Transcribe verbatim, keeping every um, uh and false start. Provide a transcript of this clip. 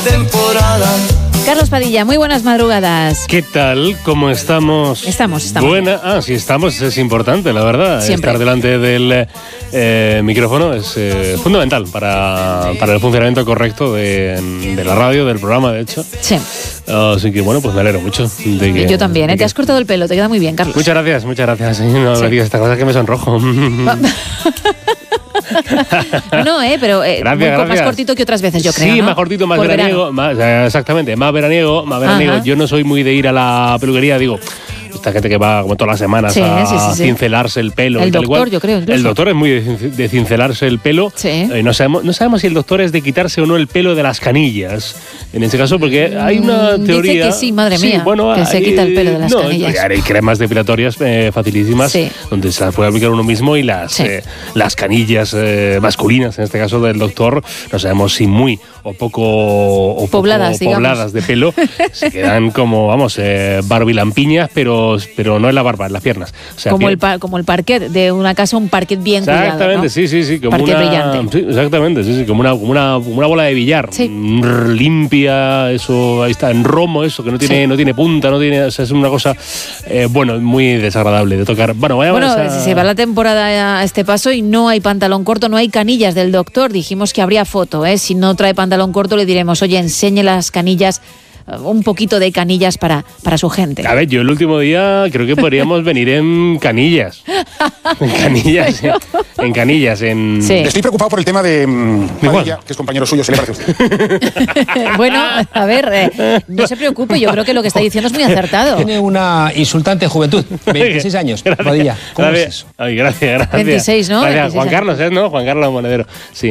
temporada. Carlos Padilla, muy buenas madrugadas. ¿Qué tal? ¿Cómo estamos? Estamos, estamos. Buena. Ah, sí, estamos. Es importante, la verdad. Siempre. Estar delante del eh, micrófono es eh, fundamental para, para el funcionamiento correcto de, de la radio, del programa, de hecho. Sí. Así que, bueno, pues me alegro mucho. De que, Yo también, ¿eh? de Te que... has cortado el pelo, te queda muy bien, Carlos. Muchas gracias, muchas gracias. No Sí. me digas esta cosa que me sonrojo. No, eh, pero eh, Gracias, muy co- gracias. más cortito que otras veces, yo creo. Sí, ¿no? más cortito, más Por veraniego. Más, exactamente, más veraniego, más veraniego. Ajá. Yo no soy muy de ir a la peluquería, digo. Esta gente que va como todas las semanas Sí, a sí, sí, sí. cincelarse el pelo. El y tal doctor, igual. yo creo, incluso. El doctor es muy de, cin- de cincelarse el pelo. Sí. Eh, no, sabemos, no sabemos si el doctor es de quitarse o no el pelo de las canillas. En este caso, porque hay una Mm, teoría. dice que sí, madre Sí, mía, bueno, que se hay- quita el pelo de las no, canillas. Hay cremas depilatorias eh, facilísimas Sí. donde se las puede aplicar uno mismo y las, Sí. eh, las canillas eh, masculinas, en este caso del doctor, no sabemos si muy o poco, o poco Pobladas, digamos. pobladas de pelo, se quedan como, vamos, eh, barbilampiñas, pero, pero no en la barba, en las piernas. O sea, Como pie- el, pa- como el parquet de una casa, un parquet bien cuidado. Exactamente, ¿no? sí, sí, sí, como Parquet una, brillante. sí, exactamente, sí, sí, como una, como una, como una bola de billar, Sí. Mm, limpia, eso, ahí está, en romo, eso, que no tiene, Sí. no tiene punta, no tiene, o sea, es una cosa, eh, bueno, muy desagradable de tocar. Bueno, vaya Bueno, a si se va la temporada a este paso y no hay pantalón corto, no hay canillas del doctor, dijimos que habría foto, ¿eh? Si no trae pantalón corto le diremos, oye, enseñe las canillas, eh, un poquito de canillas para, para su gente. A ver, yo el último día creo que podríamos venir en canillas. En canillas, en, en canillas, en... Sí. Estoy preocupado por el tema de mm, Igual. Padilla, que es compañero suyo, ¿se le parece a usted? Bueno, a ver, eh, no se preocupe, yo creo que lo que está diciendo es muy acertado. Tiene una insultante juventud, veintiséis años, Gracias. Padilla. ¿Cómo es Gracias. eso? Ay, gracias, gracias. veintiséis, ¿no? Gracias. veintiséis Juan años. Carlos, ¿eh? ¿No? Juan Carlos Monedero. Sí.